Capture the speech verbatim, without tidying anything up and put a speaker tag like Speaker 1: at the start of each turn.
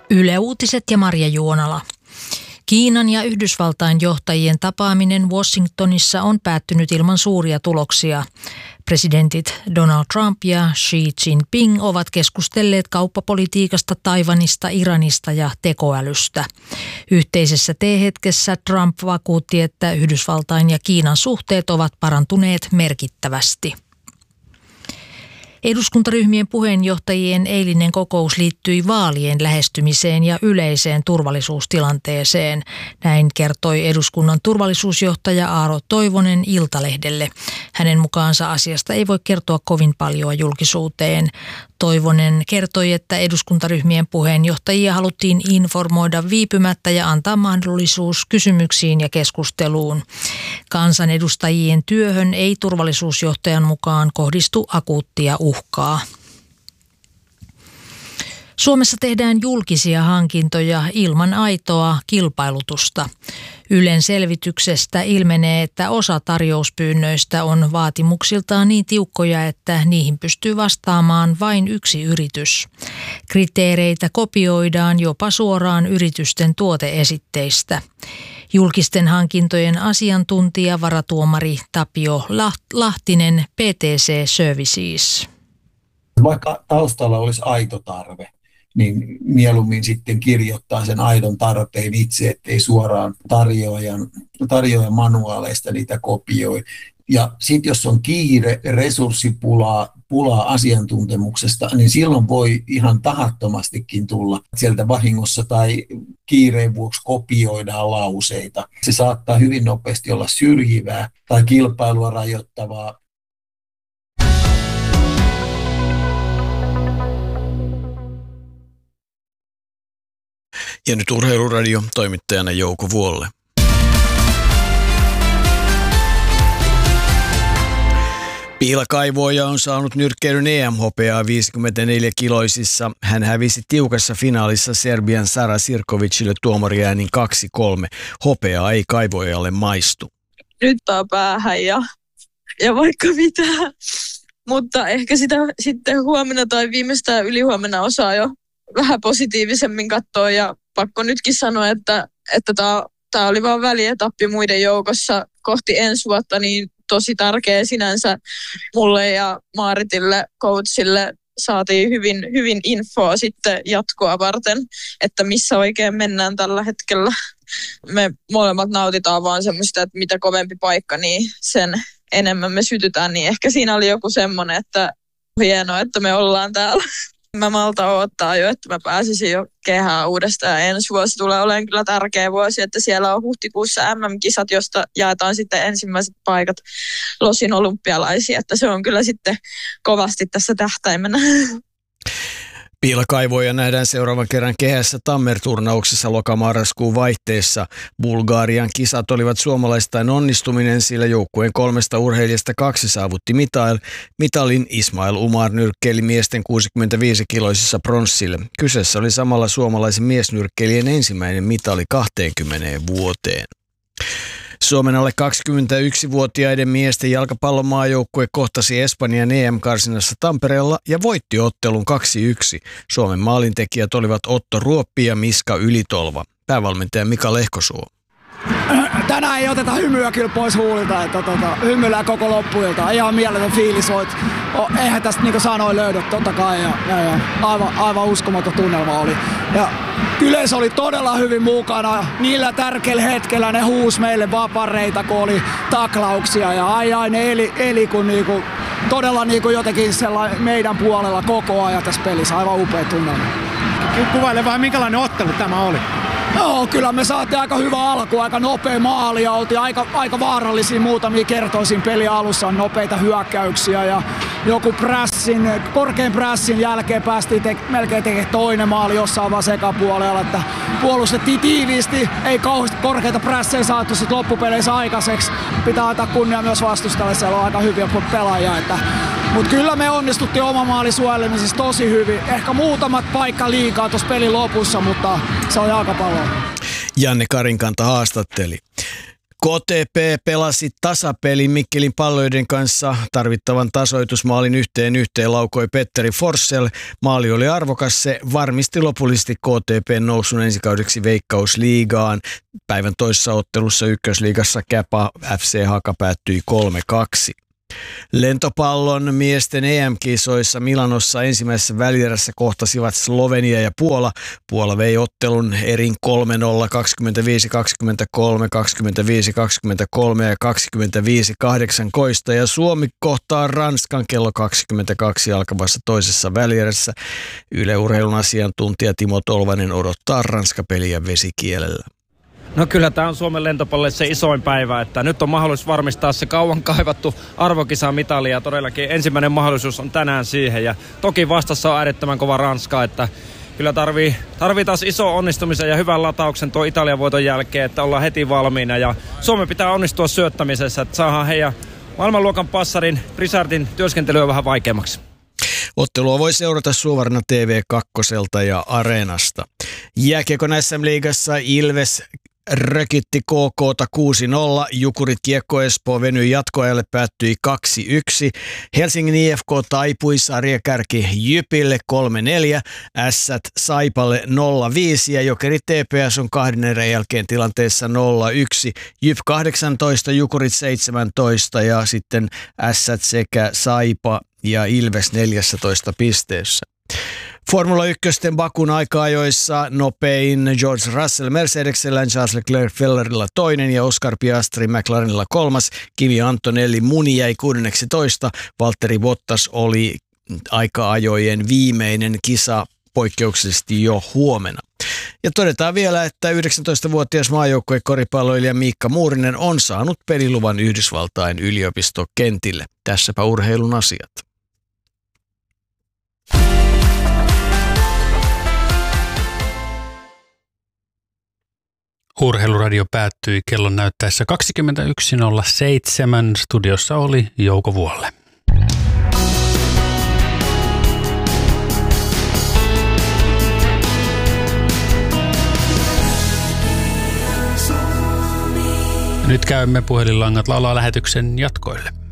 Speaker 1: Yle Uutiset ja Marja Juonala. Kiinan ja Yhdysvaltain johtajien tapaaminen Washingtonissa on päättynyt ilman suuria tuloksia. Presidentit Donald Trump ja Xi Jinping ovat keskustelleet kauppapolitiikasta, Taiwanista, Iranista ja tekoälystä. Yhteisessä teehetkessä Trump vakuutti, että Yhdysvaltain ja Kiinan suhteet ovat parantuneet merkittävästi. Eduskuntaryhmien puheenjohtajien eilinen kokous liittyi vaalien lähestymiseen ja yleiseen turvallisuustilanteeseen. Näin kertoi eduskunnan turvallisuusjohtaja Aaro Toivonen Iltalehdelle. Hänen mukaansa asiasta ei voi kertoa kovin paljon julkisuuteen. Toivonen kertoi, että eduskuntaryhmien puheenjohtajia haluttiin informoida viipymättä ja antaa mahdollisuus kysymyksiin ja keskusteluun. Kansanedustajien työhön ei turvallisuusjohtajan mukaan kohdistu akuuttia uhkaa. Suomessa tehdään julkisia hankintoja ilman aitoa kilpailutusta. Ylen selvityksestä ilmenee, että osa tarjouspyynnöistä on vaatimuksiltaan niin tiukkoja, että niihin pystyy vastaamaan vain yksi yritys. Kriteereitä kopioidaan jopa suoraan yritysten tuoteesitteistä. Julkisten hankintojen asiantuntija varatuomari Tapio Lahtinen P T C Services.
Speaker 2: Vaikka taustalla olisi aito tarve, niin mieluummin sitten kirjoittaa sen aidon tarpeen itse, ettei suoraan tarjoajan, tarjoajan manuaaleista niitä kopioi. Ja sitten jos on kiire, resurssipulaa, pulaa asiantuntemuksesta, niin silloin voi ihan tahattomastikin tulla sieltä vahingossa tai kiireen vuoksi kopioidaan lauseita. Se saattaa hyvin nopeasti olla syrjivää tai kilpailua rajoittavaa.
Speaker 3: Ja nyt Urheiluradio, toimittajana Jouko Vuolle. Piilakaivoja on saanut nyrkkeilyn E M-hopeaa viisikymmentäneljä-kiloisissa. Hän hävisi tiukassa finaalissa Serbian Sara Sirkovicille tuomariäänin kaksi kolme. Hopeaa ei kaivojalle maistu.
Speaker 4: Nyt on päähän ja, ja vaikka mitä. Mutta ehkä sitä sitten huomenna tai viimeistään ylihuomenna osaa jo vähän positiivisemmin katsoa. Ja pakko nytkin sanoa, että, että tämä oli vaan välietappi muiden joukossa kohti ensi vuotta, niin tosi tärkeä sinänsä mulle ja Maaritille, coachille. Saatiin hyvin, hyvin infoa sitten jatkoa varten, että missä oikein mennään tällä hetkellä. Me molemmat nautitaan vaan semmoista, että mitä kovempi paikka, niin sen enemmän me sytytään. Niin ehkä siinä oli joku semmoinen, että hienoa, että me ollaan täällä. Mä malta odottaa jo, että mä pääsisin jo kehään uudestaan. Ensi vuosi tulee olemaan kyllä tärkeä vuosi, että siellä on huhtikuussa M M-kisat, josta jaetaan sitten ensimmäiset paikat Losin olympialaisia. Että se on kyllä sitten kovasti tässä tähtäimenä.
Speaker 3: Piilakaivoja nähdään seuraavan kerran kehässä Tammer-turnauksessa lokamarraskuun vaihteessa. Bulgarian kisat olivat suomalaistain onnistuminen, sillä joukkueen kolmesta urheilijasta kaksi saavutti mital. mitalin. Ismail Umar nyrkkeili miesten kuusikymmentäviisi-kiloisissa pronssille. Kyseessä oli samalla suomalaisen miesnyrkkeilijän ensimmäinen mitali kaksikymmentä vuoteen. Suomen alle kaksikymmentäyksivuotiaiden miesten jalkapallon maajoukkue kohtasi Espanjan E M-karsinassa Tampereella ja voitti ottelun kaksi yksi. Suomen maalintekijät olivat Otto Ruoppi ja Miska Ylitolva. Päävalmentaja Mika Lehkosuo.
Speaker 5: Tänään ei oteta hymyä kyllä pois huulilta, että tota, hymyillään koko loppuilta. Ihan mieletön fiilis voit. Eihän tästä niin kuin sanoin löydä totta kai ja, ja, ja aivan, aivan uskomaton tunnelma oli. Ja yleisö oli todella hyvin mukana. Niillä tärkeillä hetkellä ne huusi meille vapareita, kun oli taklauksia ja ai ai ne eli, eli kun niinku, todella niinku jotenkin meidän puolella koko ajan tässä pelissä. Aivan upea tunnelma.
Speaker 6: Kuvaile vähän minkälainen ottelu tämä oli.
Speaker 5: Joo, kyllä me saatiin aika hyvä alku, aika nopea maali ja oltiin aika, aika vaarallisia muutamia kertoja siinä pelin alussa, nopeita hyökkäyksiä ja joku prässin, korkean prässin jälkeen päästiin te- melkein tekemään toinen maali jossain vaan sekapuolella, että puolustettiin tiiviisti, ei kauheasti korkeita prässejä saatu sit loppupeleissä aikaiseksi. Pitää antaa kunnia myös vastustajalle, siellä on aika hyviä pelaajia, että mutta kyllä me onnistuttiin oman maalin suojelemisessa tosi hyvin. Ehkä muutamat paikka liikaa tuossa pelin lopussa, mutta se on jalkapallo.
Speaker 3: Janne Karinkanta haastatteli. K T P pelasi tasapelin Mikkelin Palloiden kanssa. Tarvittavan tasoitusmaalin yhteen yhteen laukoi Petteri Forssell. Maali oli arvokas, se varmisti lopullisesti K T P:n nousun ensikaudeksi Veikkausliigaan. Päivän toisessa ottelussa Ykkösliigassa Käpa F C Haka päättyi kolme kaksi. Lentopallon miesten E M-kisoissa Milanossa ensimmäisessä välierässä kohtasivat Slovenia ja Puola. Puola vei ottelun erin kolme nolla, kaksikymmentäviisi kaksikymmentäkolme, kaksikymmentäviisi kaksikymmentäkolme ja kaksikymmentäviisi kahdeksantoista ja Suomi kohtaa Ranskan kello kaksikymmentäkaksi alkavassa toisessa välierässä. Yle Urheilun asiantuntija Timo Tolvanen odottaa Ranska-peliä vesikielellä.
Speaker 7: No kyllä tämä on Suomen lentopallolle se isoin päivä, että nyt on mahdollisuus varmistaa se kauan kaivattu arvokisamitali ja todellakin ensimmäinen mahdollisuus on tänään siihen ja toki vastassa on äärettömän kova Ranska, että kyllä tarvii, tarvii taas iso onnistumisen ja hyvän latauksen tuo Italian voiton jälkeen, että ollaan heti valmiina ja Suomen pitää onnistua syöttämisessä, että saadaan heidän maailmanluokan passarin Prisardin työskentelyä vähän vaikeammaksi.
Speaker 3: Ottelua voi seurata Suovarna T V kaksi ja Areenasta. Jääkiekon S M-liigassa Ilves rökitti K K:ta kuusi nolla, Jukurit Kiekko Espoo venyi jatkoajalle, päättyi kaksi yksi. Helsingin I F K taipui sarjakärki Jypille kolme neljä, Ässät Saipalle nolla viisi ja Jokerit T P S on kahden erän jälkeen tilanteessa nolla yksi. Jyp kahdeksantoista, Jukurit seitsemäntoista ja sitten Ässät sekä Saipa ja Ilves neljätoista pisteessä. Formula yksi Bakun aika-ajoissa nopein George Russell Mercedesellä, Charles Leclerc Ferrarilla toinen ja Oscar Piastri McLarenilla kolmas. Kimi Antonelli Muni jäi kuudenneksitoista. Valtteri Bottas oli aika-ajojen viimeinen kisa poikkeuksellisesti jo huomenna. Ja todetaan vielä, että yhdeksäntoistavuotias maajoukkuekoripalloilija Miikka Muurinen on saanut peliluvan Yhdysvaltain yliopistokentille. Tässäpä urheilun asiat.
Speaker 8: Urheiluradio päättyi kellon näyttäessä kaksikymmentäyksi nolla seitsemän. Studiossa oli Jouko Vuolle. Nyt käymme puhelinlangat laulaa lähetyksen jatkoille.